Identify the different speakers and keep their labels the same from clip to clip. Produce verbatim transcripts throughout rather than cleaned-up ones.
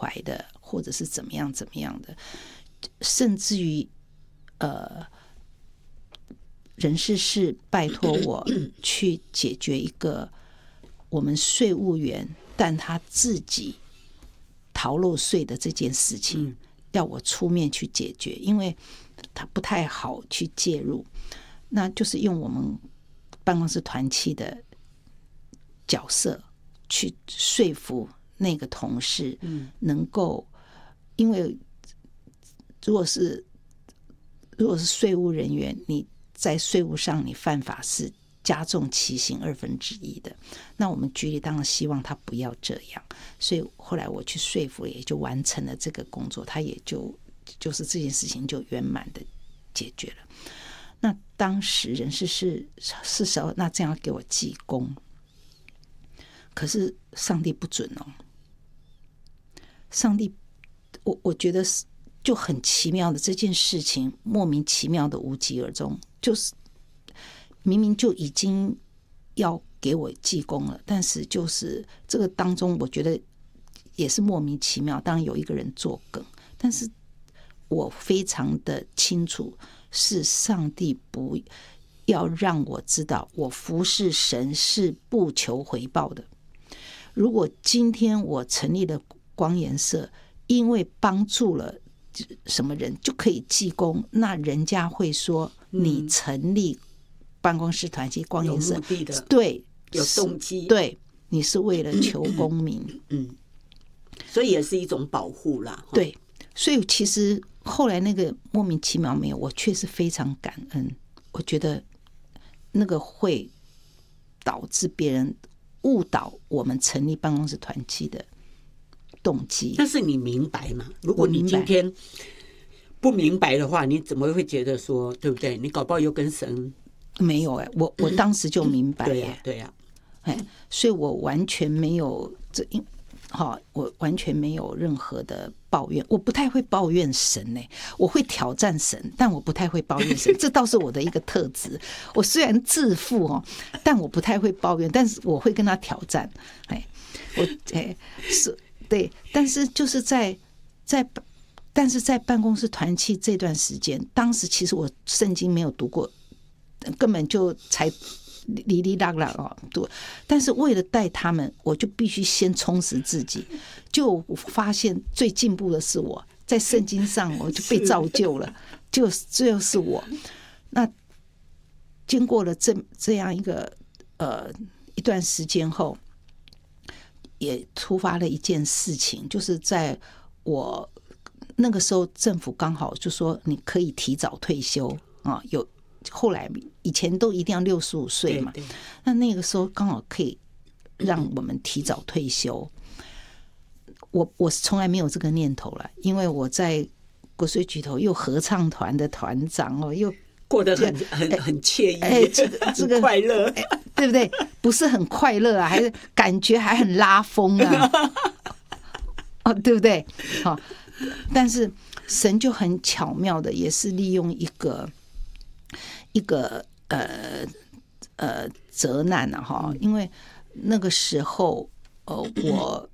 Speaker 1: 来的，或者是怎么样怎么样的，甚至于呃，人事是拜托我去解决一个我们税务员，但他自己逃漏税的这件事情，嗯、要我出面去解决，因为他不太好去介入，那就是用我们办公室团契的角色去说服那个同事，能够，因为如果是如果是税务人员，你在税务上你犯法是加重其刑二分之一的，那我们局里当然希望他不要这样，所以后来我去说服，也就完成了这个工作，他也就就是这件事情就圆满的解决了。那当时人事是是时候，那这样给我记功，可是上帝不准哦，上帝，我我觉得就很奇妙的这件事情，莫名其妙的无疾而终，就是明明就已经要给我记功了，但是就是这个当中，我觉得也是莫名其妙。当然有一个人作梗，但是我非常的清楚，是上帝不要让我知道，我服侍神是不求回报的。如果今天我成立了光研社，因为帮助了什么人就可以记功，那人家会说你成立办公室团契光研社，有目的的，对，
Speaker 2: 有动机，
Speaker 1: 对，你是为了求功名，
Speaker 2: 嗯，所以也是一种保护啦。
Speaker 1: 对，所以其实后来那个莫名其妙没有，我确实非常感恩。我觉得那个会导致别人误导我们成立办公室团契的动机。
Speaker 2: 但是你明白吗？如果你今天不明白的话，你怎么会觉得说，对不对？你搞不好又跟神
Speaker 1: 没有哎、欸，我我当时就明白、欸，
Speaker 2: 对呀、啊，对呀、
Speaker 1: 啊，哎，所以我完全没有这，好，我完全没有任何的抱怨，我不太会抱怨神呢、欸，我会挑战神，但我不太会抱怨神，这倒是我的一个特质。我虽然自负哦，但我不太会抱怨，但是我会跟他挑战，哎，我哎是。对，但是就是在在，但是在办公室团契这段时间，当时其实我圣经没有读过，根本就才哩哩啦啦哦，对。但是为了带他们，我就必须先充实自己。就发现最进步的是我，在圣经上我就被造就了，就这就是我。那经过了这这样一个呃一段时间后。也突发了一件事情，就是在我那个时候，政府刚好就说你可以提早退休啊。有后来以前都一定要六十五岁嘛，那那个时候刚好可以让我们提早退休。我我是从来没有这个念头了，因为我在国税局头又合唱团的团长哦，又
Speaker 2: 过得很很很惬意，
Speaker 1: 哎，这个这个
Speaker 2: 快乐，
Speaker 1: 哎，对不对？不是很快乐啊，还是感觉还很拉风啊，哦，对不对？好，但是神就很巧妙的，也是利用一个一个呃呃责难啊，哈，因为那个时候呃我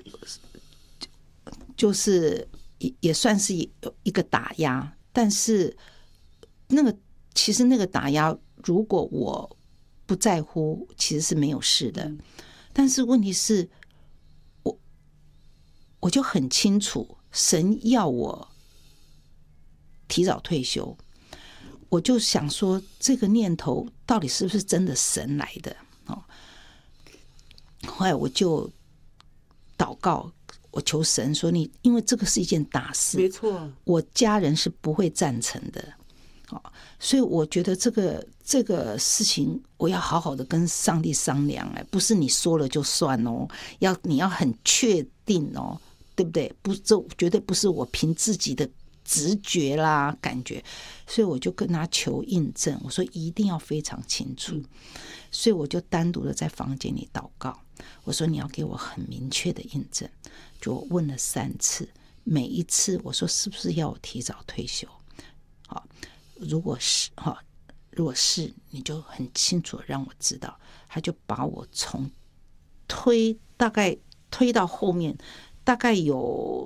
Speaker 1: 就是也也算是一个打压，但是那个。其实那个打压，如果我不在乎，其实是没有事的。但是问题是，我我就很清楚，神要我提早退休，我就想说，这个念头到底是不是真的神来的？哦，后来我就祷告，我求神说你，因为这个是一件大事，
Speaker 2: 没错，
Speaker 1: 我家人是不会赞成的。所以我觉得这个这个事情，我要好好的跟上帝商量，哎，不是你说了就算哦，要你要很确定哦，对不对？不，这绝对不是我凭自己的直觉啦感觉，所以我就跟他求印证，我说一定要非常清楚，所以我就单独的在房间里祷告，我说你要给我很明确的印证，就我问了三次，每一次我说是不是要我提早退休？好。如果是哈，如果是你就很清楚让我知道，他就把我从推大概推到后面，大概有